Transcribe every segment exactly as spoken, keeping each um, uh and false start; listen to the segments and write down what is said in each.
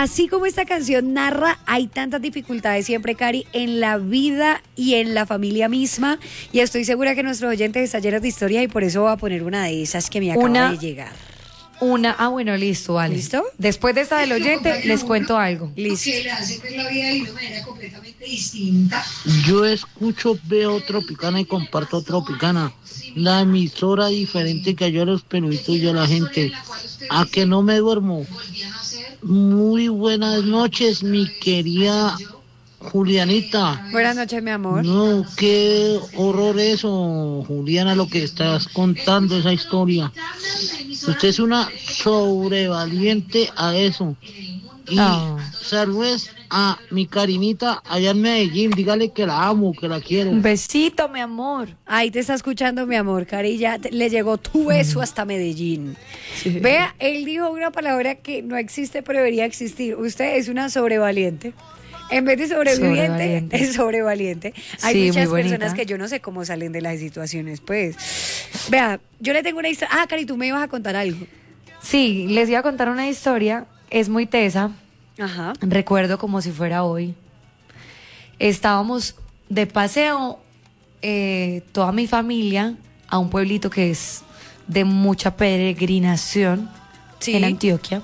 así como esta canción narra, hay tantas dificultades siempre, Cari, en la vida y en la familia misma. Y estoy segura que nuestros oyentes están llenos de historia y por eso voy a poner una de esas que me acaba una, de llegar. Una, ah, bueno, listo, vale. ¿Listo? Después de esta del oyente, les cuento algo. Listo. Que le hace ver la vida de una manera completamente distinta. Yo escucho, veo Tropicana y comparto Tropicana. La emisora diferente que ayuda a los peluditos y a la gente. A que no me duermo. Muy buenas noches, mi querida Julianita. Buenas noches, mi amor. No, qué horror eso, Juliana, lo que estás contando, esa historia. Usted es una sobrevaliente a eso. Y Oh. saludos a mi Karinita allá en Medellín. Dígale que la amo, que la quiero. Un besito, mi amor. Ahí te está escuchando, mi amor, Cari, ya te- le llegó tu beso hasta Medellín. Sí. Vea, él dijo una palabra que no existe, pero debería existir. Usted es una sobrevaliente. En vez de sobreviviente, Sobrevaliente. es sobrevaliente. Hay Sí, muchas muy bonita. personas que yo no sé cómo salen de las situaciones, pues. Vea, yo le tengo una historia. Ah, Cari, tú me ibas a contar algo. Sí, les iba a contar una historia. Es muy tesa. Ajá. Recuerdo como si fuera hoy. Estábamos de paseo, eh, toda mi familia, a un pueblito que es de mucha peregrinación Sí. en Antioquia.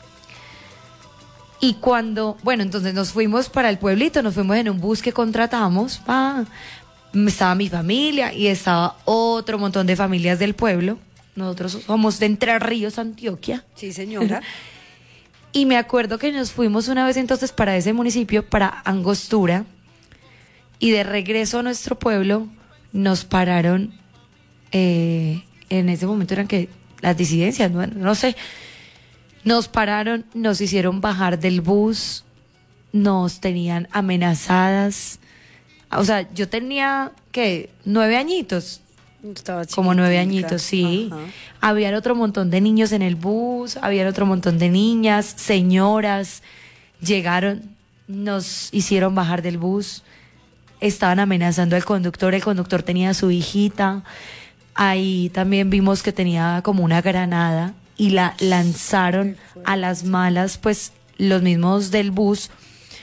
Y cuando, bueno, entonces nos fuimos para el pueblito, nos fuimos en un bus que contratamos. Ah, estaba mi familia y estaba otro montón de familias del pueblo. Nosotros somos de Entre Ríos, Antioquia. Sí, señora. Y me acuerdo que nos fuimos una vez entonces para ese municipio, para Angostura, y de regreso a nuestro pueblo nos pararon, eh, en ese momento eran que las disidencias, no, no sé, nos pararon, nos hicieron bajar del bus, nos tenían amenazadas, o sea, yo tenía, ¿qué? Nueve añitos. Estaba Como nueve chiquitica. añitos, sí. Ajá. Había otro montón de niños en el bus, había otro montón de niñas, señoras. Llegaron, nos hicieron bajar del bus, estaban amenazando al conductor, el conductor tenía a su hijita. Ahí también vimos que tenía como una granada y la lanzaron a las malas, pues los mismos del bus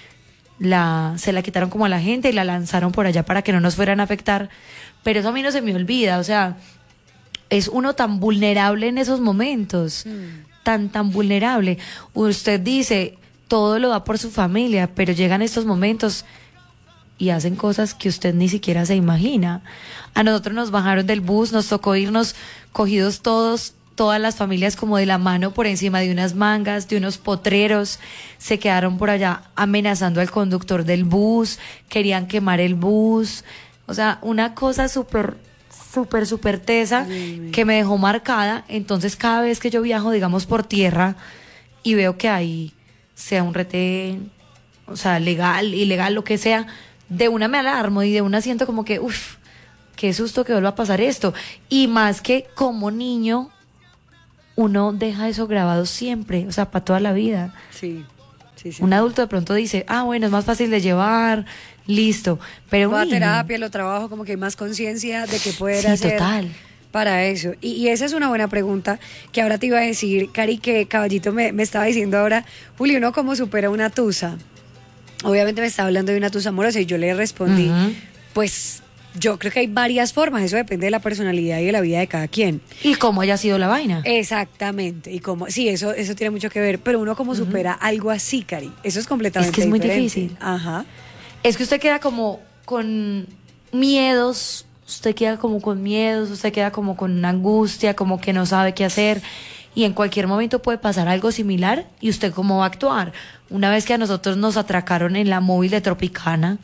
la, se la quitaron como a la gente y la lanzaron por allá para que no nos fueran a afectar. Pero eso a mí no se me olvida, o sea, es uno tan vulnerable en esos momentos, tan, tan vulnerable. Usted dice, todo lo da por su familia, pero llegan estos momentos y hacen cosas que usted ni siquiera se imagina. A nosotros nos bajaron del bus, nos tocó irnos cogidos todos, todas las familias como de la mano por encima de unas mangas, de unos potreros, se quedaron por allá amenazando al conductor del bus, querían quemar el bus. O sea, una cosa súper, súper, súper tesa que me dejó marcada. Entonces, cada vez que yo viajo, digamos, por tierra y veo que hay, sea un retén, o sea, legal, ilegal, lo que sea, de una me alarmo y de una siento como que, uff, qué susto que vuelva a pasar esto. Y más que como niño, uno deja eso grabado siempre, o sea, para toda la vida. Sí, sí, sí. Un adulto de pronto dice, ah, bueno, es más fácil de llevar, listo. Pero Va a un niño, terapia, lo trabajo, como que hay más conciencia de que poder sí, hacer total. para eso. Y, y esa es una buena pregunta que ahora te iba a decir, Cari, que Caballito me, me estaba diciendo ahora, Juli, ¿uno cómo supera una tusa? Obviamente me estaba hablando de una tusa amorosa y yo le respondí, Ujú. pues yo creo que hay varias formas, eso depende de la personalidad y de la vida de cada quien. Y cómo haya sido la vaina. Exactamente, y como, sí, eso, eso tiene mucho que ver, pero uno cómo supera algo así, Cari, eso es completamente Es que es muy diferente. difícil. Ajá. Es que usted queda como con miedos, usted queda como con miedos, usted queda como con una angustia, como que no sabe qué hacer. Y en cualquier momento puede pasar algo similar y usted cómo va a actuar. Una vez que a nosotros nos atracaron en la móvil de Tropicana,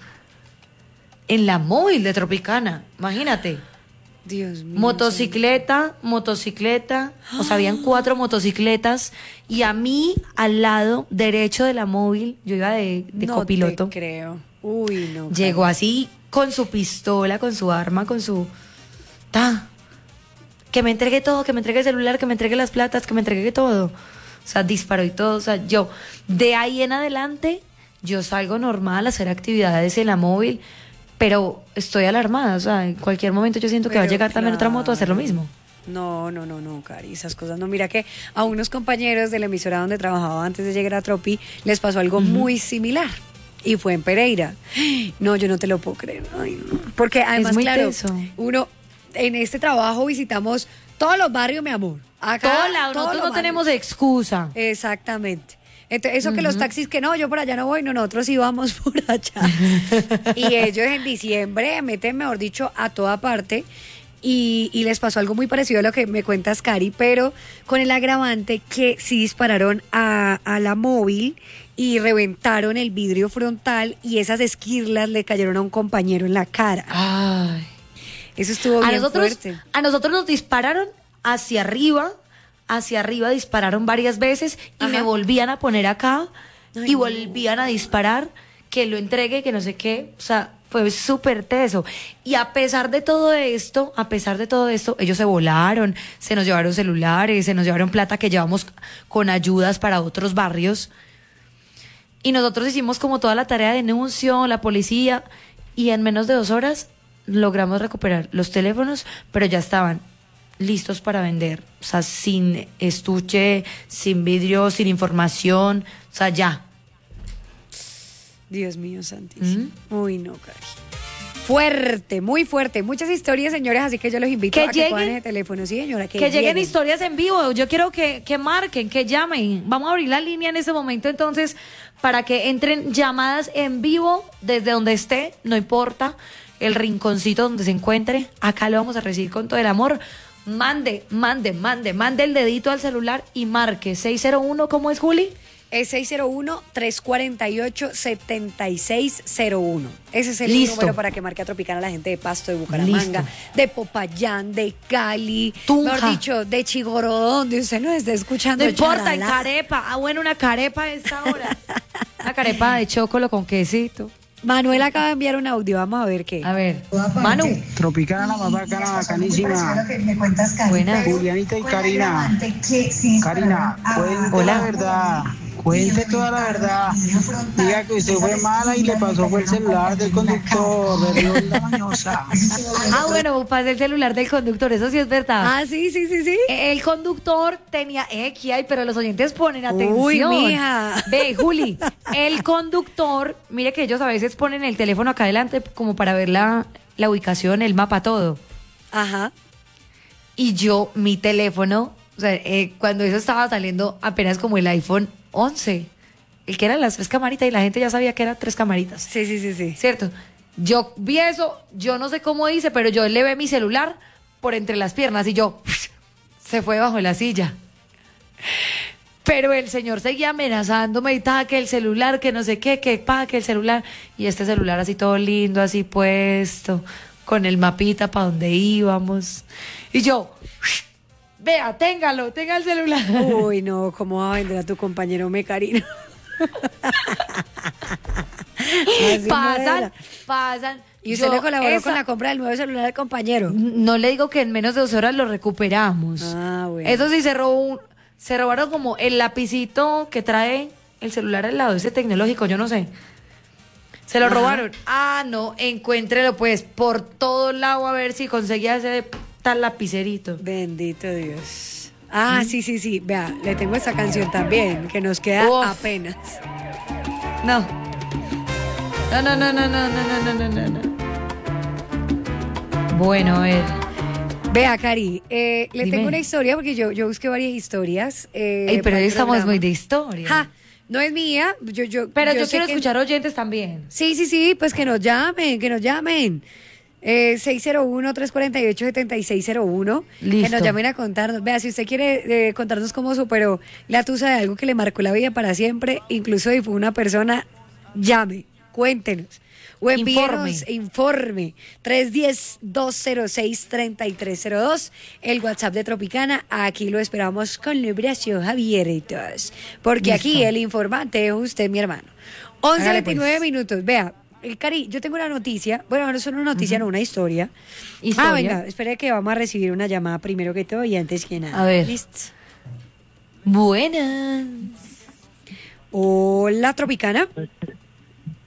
en la móvil de Tropicana, imagínate. Dios mío. Motocicleta, motocicleta, o sea, habían cuatro motocicletas y a mí al lado derecho de la móvil, yo iba de, de no copiloto, te creo. Uy, no. llegó Cari. así con su pistola, con su arma, con su... Ta, que me entregue todo, que me entregue el celular, que me entregue las platas, que me entregue todo. O sea, disparó y todo. O sea, yo, de ahí en adelante, yo salgo normal a hacer actividades en la móvil, pero estoy alarmada. O sea, en cualquier momento yo siento que va a Pero llegar también otra moto a hacer lo claro. mismo. No, no, no, no, Cari, esas cosas no. Mira que a unos compañeros de la emisora donde trabajaba antes de llegar a Tropi les pasó algo uh-huh. muy similar. Y fue en Pereira. No, yo no te lo puedo creer. Ay, no. Porque además, es muy claro, tenso. Uno en este trabajo visitamos todos los barrios, mi amor. Acá, Todo lado, nosotros no barrios. tenemos excusa. Exactamente. Entonces, eso uh-huh. que los taxis que no, yo por allá no voy, no, nosotros íbamos por allá. Y ellos en diciembre meten, mejor dicho, a toda parte. Y, y les pasó algo muy parecido a lo que me cuentas, Cari, pero con el agravante que sí dispararon a, a la móvil y reventaron el vidrio frontal y esas esquirlas le cayeron a un compañero en la cara. Ay. Eso estuvo a bien nosotros, fuerte. A nosotros nos dispararon hacia arriba, hacia arriba dispararon varias veces y Ajá. me volvían a poner acá Ay, y volvían no. a disparar, que lo entregue, que no sé qué, o sea... Fue súper teso. Y a pesar de todo esto, a pesar de todo esto, ellos se volaron, se nos llevaron celulares, se nos llevaron plata que llevamos con ayudas para otros barrios. Y nosotros hicimos como toda la tarea de denuncio, la policía, y en menos de dos horas logramos recuperar los teléfonos, pero ya estaban listos para vender. O sea, sin estuche, sin vidrio, sin información, o sea, ya. Dios mío santísimo. ¿Mm? Uy, no, Cari. Fuerte, muy fuerte. Muchas historias, señores, así que yo los invito que a lleguen, que pongan el teléfono. Sí, señora, que, que lleguen. lleguen historias en vivo. Yo quiero que, que marquen, que llamen. Vamos a abrir la línea en este momento, entonces, para que entren llamadas en vivo desde donde esté, no importa, el rinconcito donde se encuentre. Acá lo vamos a recibir con todo el amor. Mande, mande, mande, mande el dedito al celular y marque seis cero uno, ¿cómo es, Juli? Es seis cero uno, tres cuatro ocho, siete seis cero uno. Ese es el Listo. número para que marque a Tropicana la gente de Pasto, de Bucaramanga, Listo. de Popayán, de Cali, Tunja. mejor dicho, de Chigorodó, donde usted nos esté escuchando. No importa, en charalá. carepa. Ah, bueno, una carepa a esta hora. Una carepa de chocolo con quesito. Manuel acaba de enviar un audio, vamos a ver qué. A ver, Manu. Tropicana, la más bacana, bacanísima. Buena. Julianita y Karina. Karina, cuente Hola. la verdad. Cuente toda la verdad. Diga que usted fue mala y le pasó fue el celular del conductor, de la mañosa. Ah, bueno, pasé el celular del conductor, eso sí es verdad. Ah, sí, sí, sí, sí. El conductor tenía X, ay, pero los oyentes ponen atención. Uy, mija. Ve, Juli, el conductor, mire que ellos a veces ponen el teléfono acá adelante como para ver la, la ubicación, el mapa, todo. Ajá. Y yo, mi teléfono, o sea, eh, cuando eso estaba saliendo apenas como el iPhone once, el que eran las tres camaritas y la gente ya sabía que eran tres camaritas. Sí, sí, sí, sí. ¿Cierto? Yo vi eso, yo no sé cómo hice, pero yo le ve mi celular por entre las piernas y yo, se fue bajo la silla. Pero el señor seguía amenazándome y estaba que el celular, que no sé qué, que pa, que el celular. Y este celular así todo lindo, así puesto, con el mapita para donde íbamos. Y yo, vea, téngalo, tenga el celular. Uy, no, ¿cómo va a vender a tu compañero Mecarino? Pasan, pasan. Y usted Yo, le colaboró esa- con la compra del nuevo celular del compañero. No le digo que en menos de dos horas lo recuperamos. Ah, bueno. Eso sí, se robó un- se robaron como el lapicito que trae el celular al lado, ese tecnológico, yo no sé. Se lo Ajá. robaron. Ah, no, encuéntrelo pues por todo lado a ver si conseguía ese tal lapicerito. Bendito Dios. Ah, sí, sí, sí. Vea, le tengo esta canción también, que nos queda Uf. apenas. No. No, no, no, no, no, no, no, no, no, no. Bueno, a ver. Vea, Cari, eh, le Dime. tengo una historia, porque yo, yo busqué varias historias. Eh, Ey, pero para hoy el estamos programa. muy de historia. Ja, no es mía. Yo, yo, Pero yo, sé quiero que- escuchar oyentes también. Sí, sí, sí, pues que nos llamen, que nos llamen. Eh, seis cero uno, tres cuatro ocho, siete seis cero uno. Que Listo. nos llamen a contarnos. Vea, si usted quiere eh, contarnos cómo superó la tusa de algo que le marcó la vida para siempre, incluso si fue una persona, llame, cuéntenos. O envíenos Informe. informe. tres uno cero, dos cero seis, tres tres cero dos. El WhatsApp de Tropicana. Aquí lo esperamos con los brazos abiertos. Porque Listo. aquí el informante es usted, mi hermano. once Hágale, veintinueve pues. minutos. Vea, eh, Cari, yo tengo una noticia. Bueno, no es una noticia, no, una historia. Historia. Ah, venga, espere que vamos a recibir una llamada primero que todo y antes que nada. A ver. Listo. Buenas. Hola, Tropicana.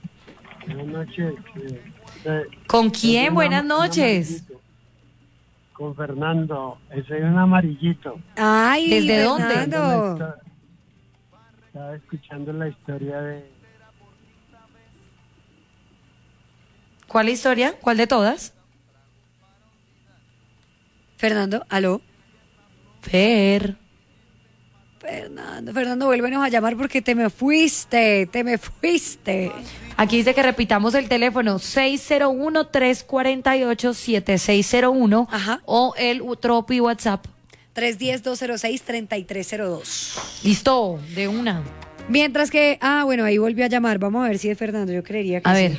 Buenas noches. eh, ¿Con quién? Buenas noches. con Fernando. Ese es un amarillito. Ay, ¿Desde dónde? Fernando. Estaba escuchando la historia de... ¿Cuál historia? ¿Cuál de todas? Fernando, aló. Fer. Fernando, Fernando, vuélvenos a llamar porque te me fuiste, te me fuiste. Aquí dice que repitamos el teléfono seis cero uno, tres cuatro ocho, siete seis cero uno. Ajá. O el Tropi WhatsApp. tres uno cero, dos cero seis, tres tres cero dos. Listo, de una. Mientras que, ah, bueno, ahí volvió a llamar. Vamos a ver si es Fernando, yo creería que A sí. ver.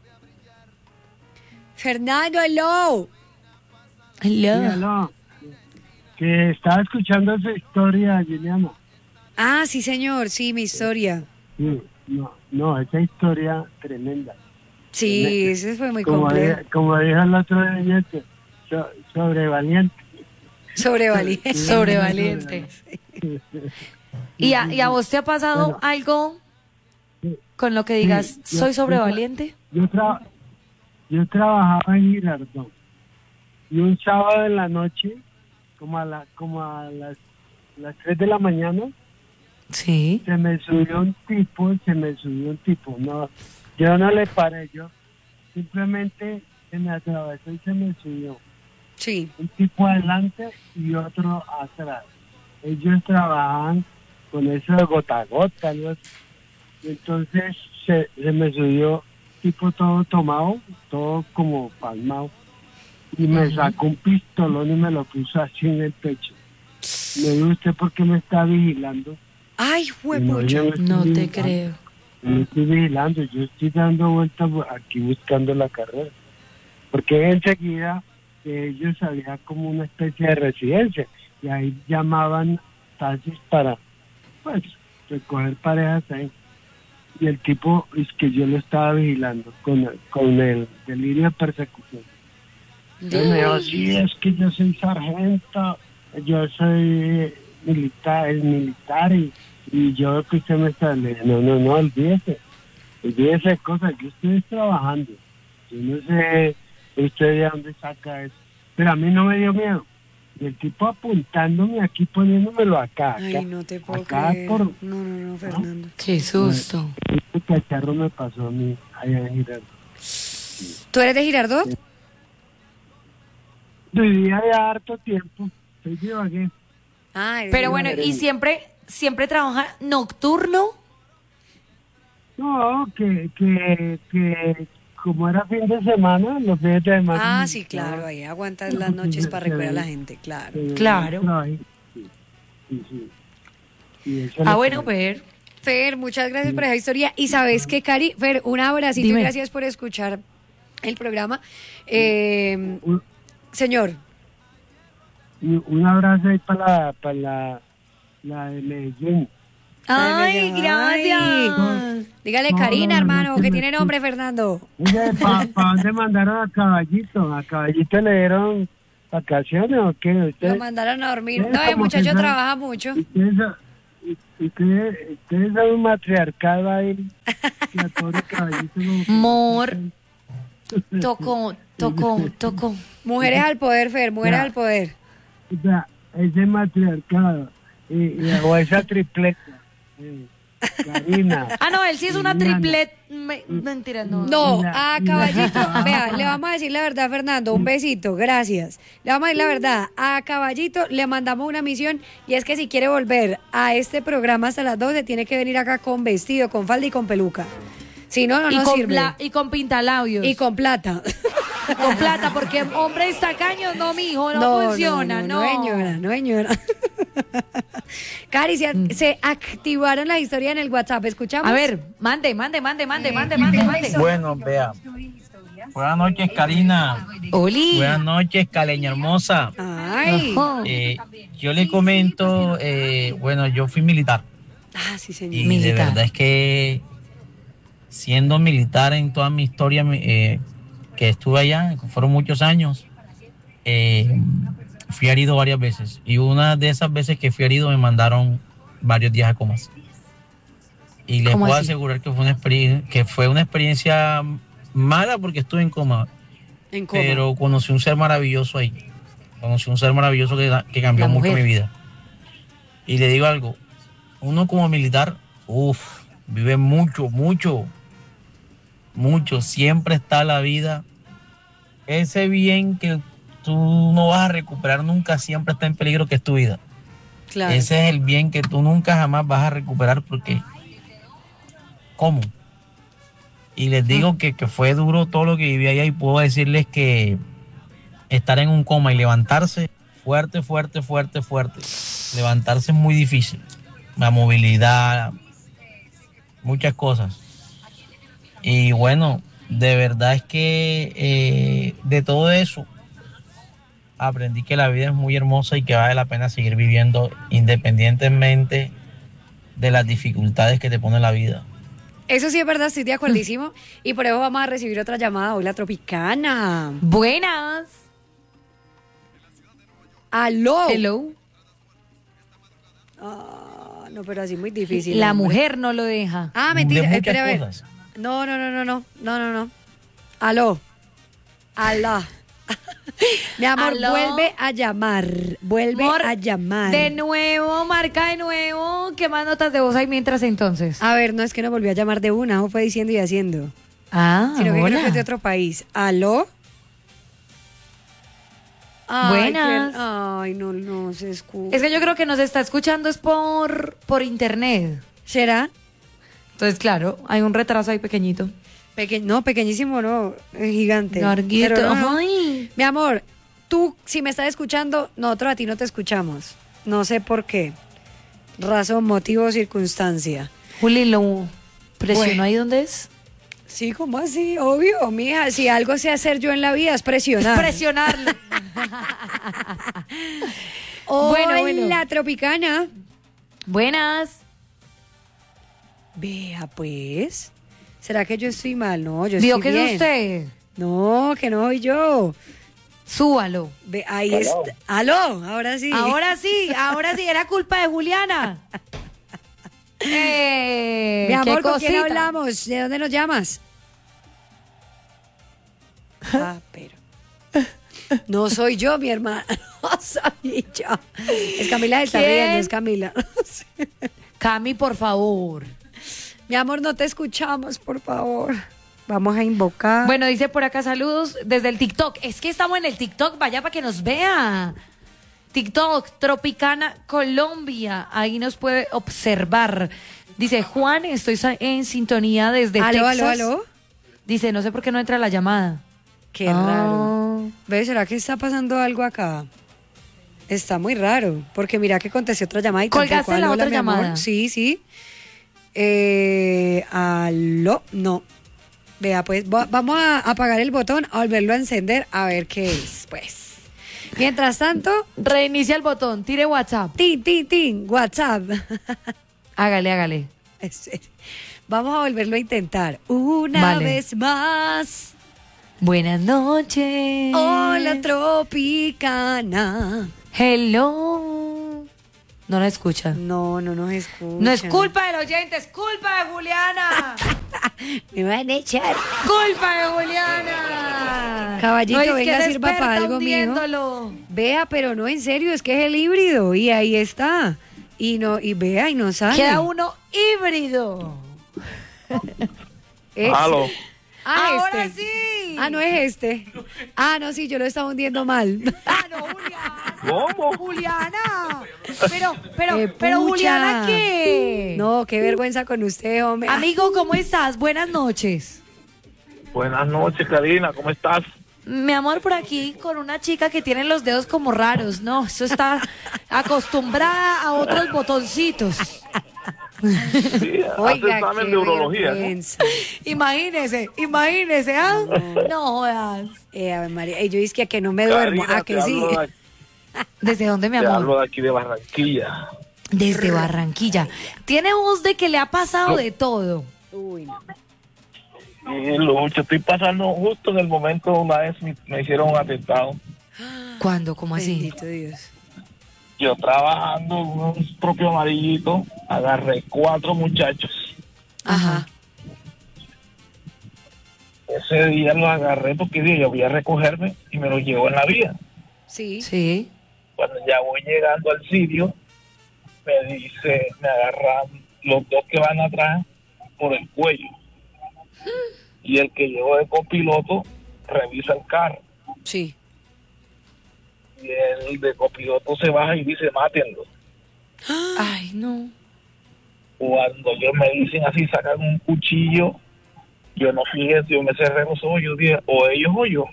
Fernando, hello. Hello. Míralo, que estaba escuchando esa historia, Juliana. Ah, sí, señor, sí, mi historia. Sí, no, no, esa historia tremenda. Sí, ese fue muy Como, complejo. di- como dijo el otro día, so, sobrevaliente. Sobrevaliente. Sobrevaliente. ¿Y a, ¿Y a vos te ha pasado Bueno. algo Sí. con lo que digas, Sí, yo- soy yo- sobrevaliente? Yo, tra- yo trabajaba en Girardot y un sábado en la noche, como a, la, como a las, las tres de la mañana, Sí. se me subió un tipo, se me subió un tipo. No, yo no le paré, yo simplemente se me atravesó y se me subió. Sí. Un tipo adelante y otro atrás. Ellos trabajaban con eso de gota a gota, algo así. Y entonces se, se me subió tipo todo tomado, todo como palmado. Y me sacó un pistolón y me lo puso así en el pecho. Me dijo, ¿usted por qué me está vigilando? Ay, Y huepucha. yo estoy No te vigilando, creo. no estoy vigilando, yo estoy dando vueltas aquí buscando la carrera. Porque enseguida de ellos había como una especie de residencia y ahí llamaban taxis para, pues, recoger parejas ahí. Y el tipo es que yo lo estaba vigilando con, con el delirio de persecución. Entonces me dijo, sí, es que yo soy sargento, yo soy militar, el militar y, y yo que usted me está... Le dije, no, no, no, olvídese, olvídese de cosas, yo estoy trabajando. Yo no sé usted de dónde saca eso. Pero a mí no me dio miedo. Y el tipo apuntándome aquí, poniéndomelo acá, acá. Ay, no te puedo acá creer. por- No, no, no, Fernando. Qué susto. Este cacharro me pasó a mí allá en Girardot. ¿Tú eres de Girardot? Vivía ya harto tiempo, soy de Ibagué. Ah, eres Pero de bueno, Ibagué. ¿y siempre, siempre trabaja nocturno? No, que, que, que como era fin de semana, los fines de semana... Ah, sí, claro, ahí aguantas las noches para recoger a la gente, claro. eh, Claro. trabajé. Sí, sí, sí. Y eso es Ah, lo bueno, que- Fer. Fer, muchas gracias por esa historia. Y sabes qué, Cari, Fer, un abracito y Dime. gracias por escuchar el programa. Eh, Un, señor, y un abrazo ahí para la, para la, la de Medellín. Ay, Ay. gracias. dígale No, Karina, no, hermano, no, que no, tiene no. nombre, Fernando. ¿Para dónde mandaron a Caballito? ¿A Caballito le dieron vacaciones o qué? Lo ¿Usted, mandaron a dormir. Sí, No, el como muchacho que no. trabaja mucho. ustedes, ustedes, ustedes son un matriarcado ahí. La pobre Caballito. como que- Mor. Tocó, tocó, tocó. Mujeres al poder, Fer, mujeres Ya. al poder. O sea, ese matriarcado y, y- o esa tripleta. eh, Karina. Ah, no, él sí es una Liliana. triplet. me- Mentira, no. No, Mira, a mira. Caballito, vea, le vamos a decir la verdad, Fernando, un besito, gracias. Le vamos a decir la verdad, a Caballito le mandamos una misión y es que si quiere volver a este programa hasta las doce, tiene que venir acá con vestido, con falda y con peluca. Si no, no y, nos con sirve. pla- y con pintalabios. Y con plata. Y con plata, porque hombres tacaños, no, mijo, no, funciona, no. No, no, señora, no, señora. Cari, se, se activaron las historias en el WhatsApp, ¿escuchamos? A ver, mande, mande, mande, mande, mande, mande, mande. Bueno, vea. Buenas noches, Karina. Oli. Buenas noches, Caleña hermosa. Ay. Ajá. Eh, yo le comento, eh, bueno, yo fui militar Ah, sí, y señor. de Militar. verdad es que siendo militar en toda mi historia eh, que estuve allá, que fueron muchos años, eh, fui herido varias veces y una de esas veces que fui herido me mandaron varios días a comas. Y les ¿Cómo puedo así? asegurar que fue una experiencia, que fue una experiencia mala porque estuve en coma, En coma. pero conocí un ser maravilloso ahí. Conocí un ser maravilloso que, que cambió La mucho mujer. mi vida. Y le digo algo, uno como militar, uff, vive mucho, mucho, mucho. Siempre está la vida. Ese bien que tú no vas a recuperar nunca, siempre está en peligro, que es tu vida. Claro. Ese es el bien que tú nunca jamás vas a recuperar, porque ¿cómo? Y les digo que, que fue duro todo lo que viví allá, y puedo decirles que estar en un coma y levantarse, fuerte, fuerte, fuerte, fuerte. Levantarse es muy difícil. La movilidad, muchas cosas. Y bueno, de verdad es que eh, de todo eso aprendí que la vida es muy hermosa y que vale la pena seguir viviendo independientemente de las dificultades que te pone la vida. Eso sí es verdad, estoy de acuerdísimo. Y por eso vamos a recibir otra llamada hoy, la Tropicana. Buenas. ¡Aló! Hello. Ah, no, pero así muy difícil. La hombre. mujer no lo deja. Ah, mentira, De muchas espera, a ver. cosas. No, no, no, no, no, no, no, no. Aló. Alá. Mi amor, ¿Aló? vuelve a llamar. Vuelve Amor, a llamar. De nuevo, marca de nuevo. ¿Qué más notas de voz hay mientras entonces? A ver, no es que no volvió a llamar de una, o fue diciendo y haciendo. Ah, Sino que creo hola. que es de otro país. ¿Aló? Ay, Buenas. qué- Ay, no, no se escucha. Es que yo creo que nos está escuchando es por, por internet. ¿Será? Entonces, claro, hay un retraso ahí pequeñito. Peque- no, pequeñísimo, no, es gigante. Larguito. Pero no, no. Ay. Mi amor, tú, si me estás escuchando, nosotros a ti no te escuchamos. No sé por qué. Razón, motivo, circunstancia. Juli, ¿lo presionó Bueno. ahí donde es? Sí, ¿cómo así? Obvio, mija. Si algo sé hacer yo en la vida es presionar. Presionarlo. Hola, Bueno, bueno. Tropicana. Buenas. Vea, pues. ¿Será que yo estoy mal? No, yo Digo estoy que bien. es usted. No, que no soy yo. Súbalo. Ve, ahí está. Aló, ahora sí. Ahora sí, ahora sí, era culpa de Juliana. Eh, Mi amor, qué ¿con quién cosita. hablamos? ¿De dónde nos llamas? Ah, pero. No soy yo, mi hermana. No soy yo. Es Camila, se está ¿Quién? riendo, es Camila. Cami, por favor. Mi amor, no te escuchamos, por favor. Vamos a invocar. Bueno, dice por acá saludos desde el TikTok. Es que estamos en el TikTok, vaya para que nos vea. TikTok, Tropicana Colombia. Ahí nos puede observar. Dice, Juan, estoy sa- en sintonía desde aló, Texas. aló, aló. Dice, no sé por qué no entra la llamada. Qué Ah. raro. ¿Ves? ¿Será que está pasando algo acá? Está muy raro, porque mira que contesté otra llamada y ¿Colgaste tampoco, la aló, otra hola, mi amor. llamada? Sí, sí. Eh, aló, no. Vea, pues va- vamos a apagar el botón, a volverlo a encender, a ver qué es, pues. Mientras tanto, Reinicia el botón, tire WhatsApp. tin, tin, tin, WhatsApp. Hágale, hágale. Es- es- Vamos a volverlo a intentar. Una Vale. vez más. Buenas noches. Hola, Tropicana. Hello. No la escucha. No, no nos escuchan. No es culpa del oyente, es culpa de Juliana. Me van a echar. Culpa de Juliana. Caballito, No es venga, que sirva para desperta algo, mijo. hundiéndolo. Vea, pero no, en serio, es que es el híbrido y ahí está. Y no, y vea, y no sale. Queda uno híbrido. Es- Aló. Ah, Ahora este. sí. Ah, no es este. Ah, no, sí, yo lo estaba hundiendo mal. Ah, no, Juliana. ¿Cómo? Juliana. Pero, pero, Eh, pero pucha. Juliana, ¿qué? No, qué vergüenza con usted, hombre. Amigo, ¿cómo estás? Buenas noches. Buenas noches, Karina, ¿cómo estás? Mi amor, por aquí con una chica que tiene los dedos como raros, ¿no? Eso está acostumbrada a otros botoncitos. Sí, hace Oiga, examen qué de urología, ¿no? vergüenza. Imagínese, imagínese, ¿ah? No jodas. Eh, Ave María, eh, yo dije que a que no me duermo, Karina, a que te sí. hablo de- ¿Desde dónde, mi Te amor? hablo de aquí de Barranquilla. Desde Barranquilla. Tiene voz de que le ha pasado de todo. Uy, no. Y Lucho, estoy pasando justo en el momento una vez me, me hicieron un atentado. ¿Cuándo? ¿Cómo así? Bendito Dios. Yo trabajando en un propio amarillito, agarré cuatro muchachos. Ajá. Ese día los agarré porque dije, yo voy a recogerme y me los llevo en la vía. Sí. Sí. Cuando ya voy llegando al sitio, me dice, me agarran los dos que van atrás por el cuello. Y el que llegó de copiloto revisa el carro. Sí. Y el de copiloto se baja y dice, mátenlo. Ay, no. Cuando ellos me dicen así, sacan un cuchillo, yo no fijé, yo me cerré los ojos, yo dije, o ellos o yo.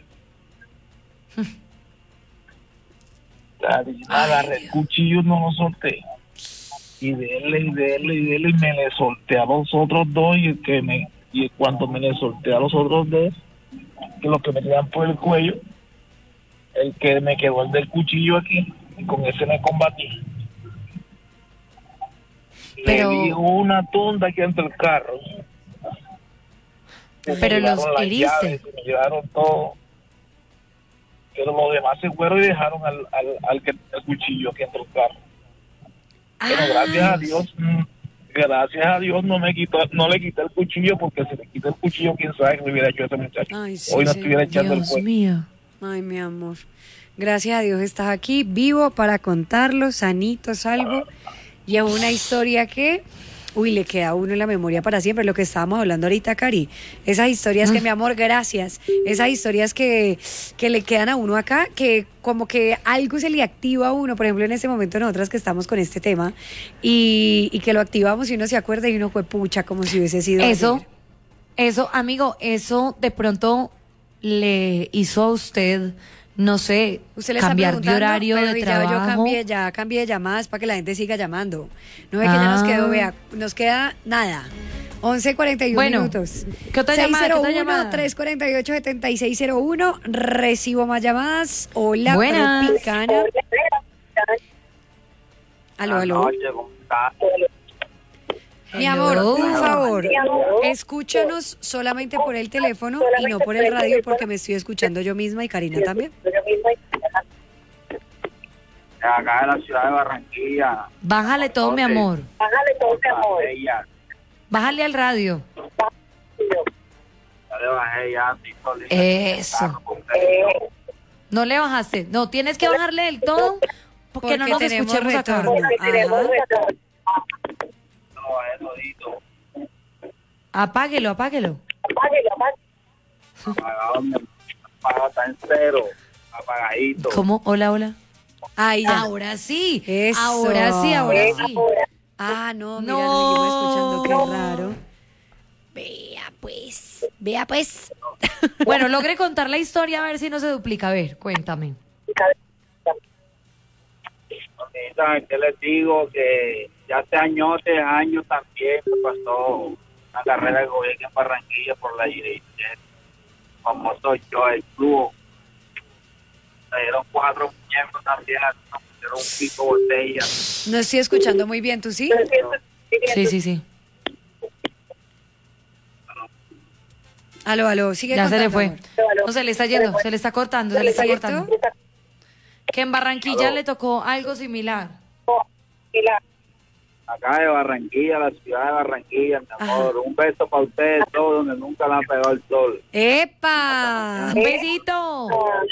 Y agarré el cuchillo, no lo solté. Y dele, y dele, y dele, y me le solté a los otros dos, y el que me, y cuando me le solté a los otros dos, que los que me tiran por el cuello, el que me quedó el del cuchillo aquí, y con ese me combatí. Pero- Le di una tunda aquí entre el carro. Se me Pero los llevaron las heriste. llaves, se me llevaron todo. Pero los demás se fueron y dejaron al, al, al que el cuchillo aquí entre el carro. Pero Ah. gracias a Dios, mm, gracias a Dios no me quitó, no le quité el cuchillo, porque si le quité el cuchillo, quién sabe qué me hubiera hecho ese muchacho. Ay, sí, Hoy no señor. estuviera echando el Dios cuento. mío. Ay, mi amor. Gracias a Dios estás aquí, vivo para contarlo, sanito, salvo. Y es una historia que, uy, le queda a uno en la memoria para siempre. Lo que estábamos hablando ahorita, Cari. Esas historias que, mi amor, gracias. Esas historias que, que le quedan a uno acá, que como que algo se le activa a uno. Por ejemplo, en este momento nosotras que estamos con este tema y, y que lo activamos y uno se acuerda y uno fue pucha, como si hubiese sido Eso, ayer. eso, amigo, eso de pronto le hizo a usted, no sé, Usted le está cambiar de preguntando, horario pero de ya yo trabajo. cambié, ya cambié de llamadas para que la gente siga llamando. No ve que ya nos Ah. quedó, vea, nos queda nada. once cuarenta y uno Bueno, minutos. ¿qué otra llamada, qué otra llamada? tres cuatro ocho, siete seis cero uno. Recibo más llamadas. Hola, Buenas. Tropicana. Aló, aló. Mi amor, Hello. un favor, escúchanos solamente por el teléfono y no por el radio porque me estoy escuchando yo misma y Karina también. Acá en la ciudad de Barranquilla. Bájale todo, mi amor. Bájale todo, mi amor. Ya Bájale al radio. le bajé ya, estoy solito. Eso. No le bajaste. No, tienes que bajarle del todo porque, no nos tenemos escuchemos acá. retorno. Ajá. No, es todito. Apáguelo, apáguelo. Apagado, mi apagado, está en cero. Apagadito. ¿Cómo? Hola, hola. Ahí ya. Ahora sí. Eso. Ahora sí, ahora sí. Ah, no, mira, No. lo seguimos escuchando, qué raro. Vea pues, vea pues. Bueno, logré contar la historia a ver si no se duplica. A ver, cuéntame. Ahorita, ¿qué les digo? Que ya hace años, hace años también me pasó una carrera de gobierno en Barranquilla por la Direct. Como soy yo, el club. Me dieron cuatro muñecos también, nos pusieron un pico botella. No estoy escuchando muy bien, ¿tú sí? Sí, sí, sí. Aló, aló, sigue Ya se le contando, fue. amor. No, se le está yendo, se le está cortando, se le está ¿Cierto? cortando. Que en Barranquilla le tocó algo similar. Acá de Barranquilla, la ciudad de Barranquilla, mi amor. Un beso para ustedes todos, donde nunca le han pegado el sol. ¡Epa! Un besito.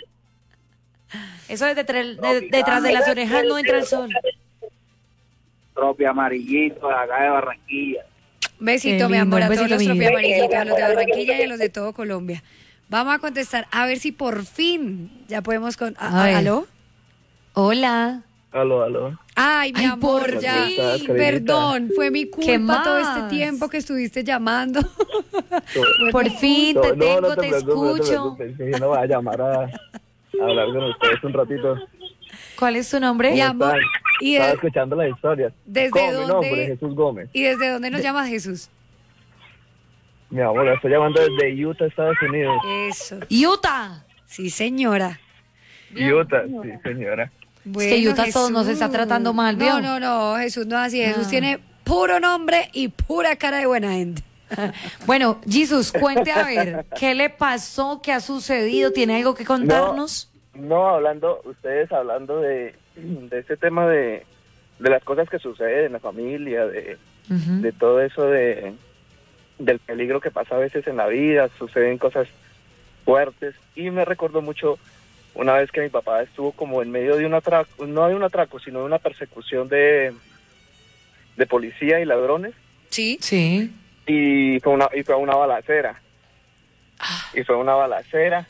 Eso desde tre- de- detrás de las orejas no entra el sol. Tropi amarillito, de acá de Barranquilla. Besito, Qué mi lindo, amor, a un todos besito, los mi tropi vida. amarillitos, a los de Barranquilla y a los de todo Colombia. Vamos a contestar, a ver si por fin ya podemos... Con... A ver. ¿Aló? Hola. Aló, aló. Ay, mi Ay, amor, por ya. fin. Perdón, fue mi ¿Qué culpa todo más? este tiempo que estuviste llamando. Por fin te tengo, te escucho. Yo no voy a llamar a, a hablar con ustedes un ratito. ¿Cuál es tu nombre? Mi amor, ¿y, de- escuchando las historias. ¿Desde ¿Cómo? Mi dónde? nombre es Jesús Gómez. ¿y desde dónde nos llamas, Jesús? Mi amor, estoy llamando desde Utah, Estados Unidos. Eso. Utah. Sí, señora. Utah, sí, señora. Bueno, que Utah todo nos está tratando mal, ¿vio? No, no, no, Jesús no es así. Jesús No. tiene puro nombre y pura cara de buena gente. Bueno, Jesús, cuente a ver, ¿qué le pasó? ¿Qué ha sucedido? ¿Tiene algo que contarnos? No, hablando, ustedes hablando de, de ese tema de, de las cosas que suceden en la familia, de, Ujú. de todo eso de del peligro que pasa a veces en la vida, suceden cosas fuertes, y me recordó mucho una vez que mi papá estuvo como en medio de un atraco, no de un atraco, sino de una persecución de, de policía y ladrones. Sí. Sí. Y fue una, y fue una balacera. Y fue una balacera.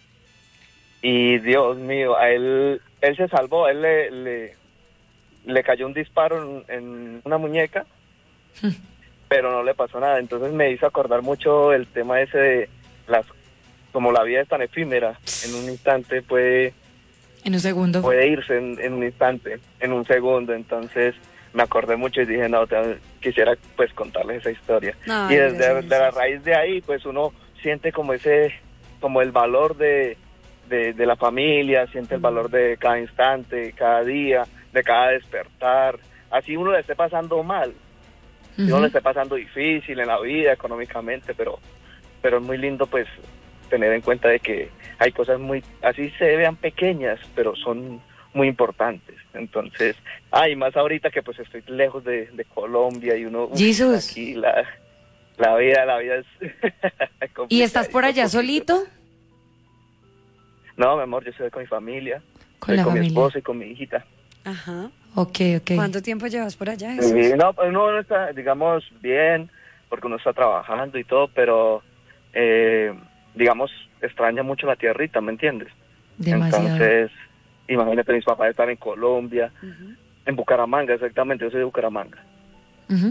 Y Dios mío, a él, él se salvó, a él le, le, le cayó un disparo en, en una muñeca, pero no le pasó nada. Entonces me hizo acordar mucho el tema ese de las, como la vida es tan efímera, en un instante puede, En un segundo. puede irse en, en un instante, en un segundo. Entonces me acordé mucho y dije, no, te, quisiera pues contarles esa historia. Ay, y desde gracias. de la raíz de ahí, pues uno siente como ese, como el valor de, de, de la familia, siente el valor de cada instante, cada día, de cada despertar. Así uno le esté pasando mal, si uno Ujú. le esté pasando difícil en la vida, económicamente, pero, pero es muy lindo pues tener en cuenta de que hay cosas muy, así se vean pequeñas, pero son muy importantes. Entonces, ay, más ahorita que pues estoy lejos de, de Colombia y uno, uf, Jesús. aquí la, la vida, la vida es ¿Y estás por allá complicadita. solito? No, mi amor, yo estoy con mi familia, Con estoy la con mi familia. esposa y con mi hijita. Ajá. Ok, ok. ¿Cuánto tiempo llevas por allá, Jesús? Y no, pues uno no está, digamos, bien, porque uno está trabajando y todo, pero, eh, digamos, extraña mucho la tierrita, ¿me entiendes? Demasiado. Entonces, imagínate, mis papás están en Colombia, Ujú. en Bucaramanga, exactamente, yo soy de Bucaramanga. Ujú.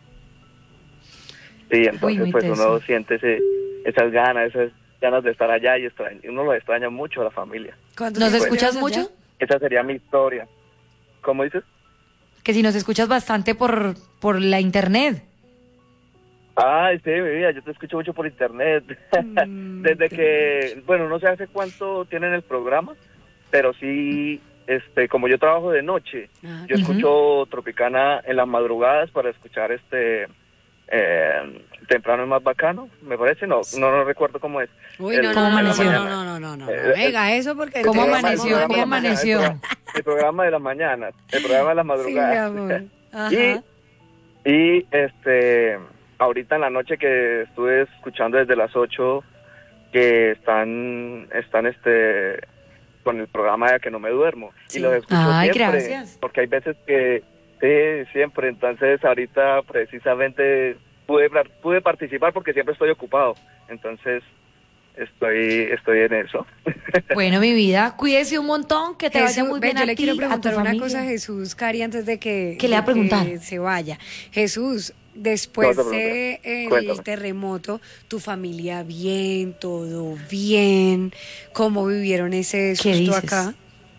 Sí, entonces, muy pues teso. uno siente ese, esas ganas, esas ganas de estar allá y extraña, uno lo extraña mucho a la familia. ¿Cuánto ¿Nos tiempo escuchas llevas allá? mucho? Esa sería mi historia. ¿Cómo dices? Que si nos escuchas bastante por, por la internet. Ay, sí, mi vida, yo te escucho mucho por internet. Mm, Desde qué que, bueno, no sé hace cuánto tienen el programa, pero sí, este, como yo trabajo de noche, Ah, yo Ujú. escucho Tropicana en las madrugadas para escuchar este eh, temprano es más bacano, me parece, no, no, no recuerdo cómo es. Uy, El- no, ¿Cómo no, no, no, amaneció? no, no, no, no, no, Eh, no, venga, eso porque... ¿Cómo el programa- amaneció? el programa ¿Cómo de las mañanas, amaneció? El, programa, el programa de las mañanas, el programa de las Sí, mi madrugadas. amor. Ajá. Y, y este, ahorita en la noche que estuve escuchando desde las ocho que están, están este, con el programa de Que No Me Duermo. Sí. Y los escucho Ay, siempre, gracias. porque hay veces que, sí, siempre. Entonces ahorita precisamente pude, pude participar porque siempre estoy ocupado. Entonces estoy, estoy en eso. Bueno, mi vida, cuídese un montón, que te vaya Jesús, muy ve, bien yo a le ti, quiero a tu preguntar una familia. cosa a Jesús, Cari, antes de que, ¿Qué le va a de preguntar? que se vaya. Jesús, después No te del preocupes. Cuéntame. terremoto, tu familia bien, todo bien, ¿cómo vivieron ese ¿Qué susto dices? acá?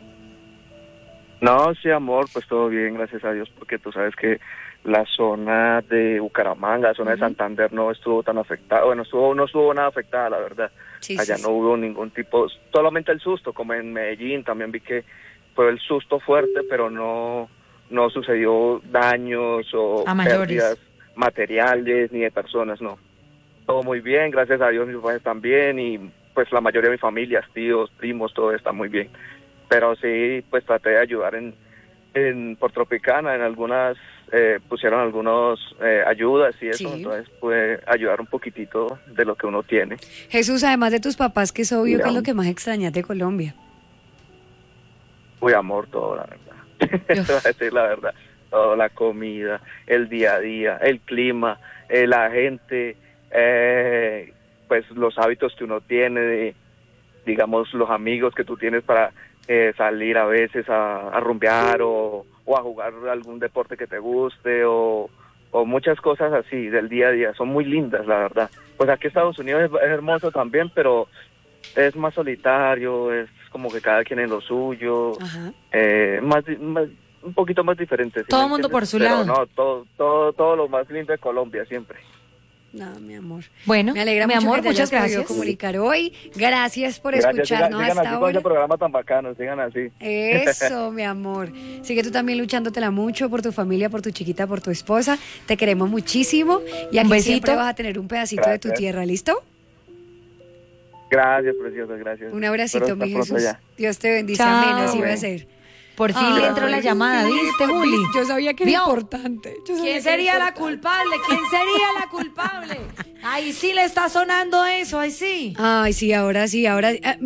No, sí, amor, pues todo bien, gracias a Dios, porque tú sabes que la zona de Bucaramanga, la zona de Santander no estuvo tan afectada, bueno, estuvo, no estuvo nada afectada, la verdad. Sí, Allá sí, no hubo ningún tipo, solamente el susto, como en Medellín, también vi que fue el susto fuerte, pero no, no sucedió daños o A mayores. pérdidas materiales ni de personas, no. Todo muy bien, gracias a Dios mis papás están bien y pues la mayoría de mi familia, tíos, primos, todo está muy bien. Pero sí, pues traté de ayudar en, en por Tropicana, en algunas, eh, pusieron algunos eh, ayudas y eso, Sí. entonces pude ayudar un poquitito de lo que uno tiene. Jesús, además de tus papás, que es obvio, Sí, ¿qué es lo am- que más extrañas de Colombia? Muy amor todo, la verdad. Te voy a decir la verdad. Todo, la comida, el día a día, el clima, eh, la gente, eh, pues los hábitos que uno tiene, de, digamos, los amigos que tú tienes para eh, salir a veces a, a rumbear o, o a jugar algún deporte que te guste o, o muchas cosas así del día a día. Son muy lindas, la verdad. Pues aquí Estados Unidos es, es hermoso también, pero es más solitario, es como que cada quien en lo suyo, Ajá. eh, más, di- más un poquito más diferente. ¿sí Todo me el mundo entiendes? por su Pero lado. no, todo, todo, todo lo más lindo de Colombia siempre. No, mi amor. Bueno, Me alegra mi mucho amor, que te muchas hayas podido gracias. comunicar hoy. Gracias por Gracias, escucharnos sigan, sigan hasta así con ese ahora. programa tan bacano, sigan así. Eso, mi amor. Sigue tú también luchándotela mucho por tu familia, por tu chiquita, por tu esposa. Te queremos muchísimo. Y aquí Un besito. siempre vas a tener un pedacito de tu Gracias. tierra, ¿listo? Gracias, preciosa, gracias. Un abracito, Espero mi estar pronto Jesús. allá. Dios te bendice. Chao. Amén, así va a Amén. ser. Por fin Ay, le entró la llamada, sí, ¿viste, por Juli? fin. Yo sabía que era ¿Vio? importante. Yo sabía ¿Quién que era sería la importante. culpable? ¿Quién sería la culpable? Ahí sí le está sonando eso, ahí sí. Ay, sí, ahora sí, ahora eh, me,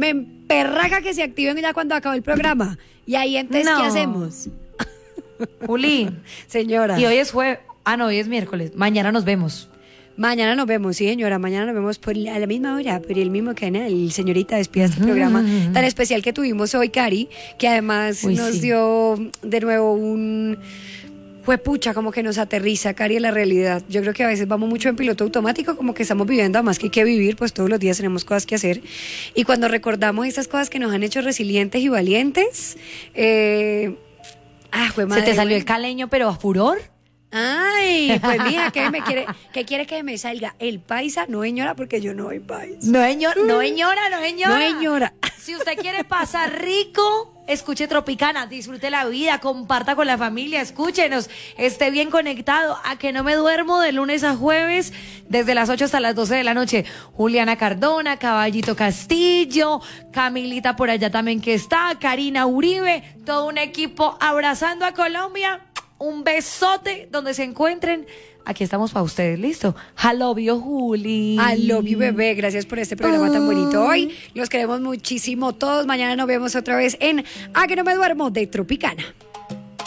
berraca que se activen ya cuando acabe el programa. Y ahí entonces, No. ¿qué hacemos? Juli. Señora. Y hoy es jueves. Ah, no, hoy es miércoles. Mañana nos vemos. Mañana nos vemos, sí, señora. Mañana nos vemos por la, a la misma hora, por el mismo canal. Señorita, despida este programa tan especial que tuvimos hoy, Cari, que además Uy, nos sí. dio de nuevo un... Fue pucha, como que nos aterriza, Cari, en la realidad. Yo creo que a veces vamos mucho en piloto automático, como que estamos viviendo, además que hay que vivir, pues todos los días tenemos cosas que hacer. Y cuando recordamos esas cosas que nos han hecho resilientes y valientes, eh... ah, fue madre, ¿Se te salió güey. el caleño, pero a furor? Ay, pues mija, ¿qué me quiere? ¿Qué quiere que me salga? El paisa, no señora, porque yo no soy paisa. No, señor, no, señora, no, señora. No, señora. Si usted quiere pasar rico, escuche Tropicana, disfrute la vida, comparta con la familia, escúchenos, esté bien conectado. A que no me duermo de lunes a jueves, desde las ocho hasta las doce de la noche. Juliana Cardona, Caballito Castillo, Camilita por allá también que está, Karina Uribe, todo un equipo abrazando a Colombia. Un besote donde se encuentren. Aquí estamos para ustedes, ¿listo? I love you, Juli. I love you, bebé. Gracias por este programa tan bonito hoy. Los queremos muchísimo todos. Mañana nos vemos otra vez en A que no me duermo de Tropicana.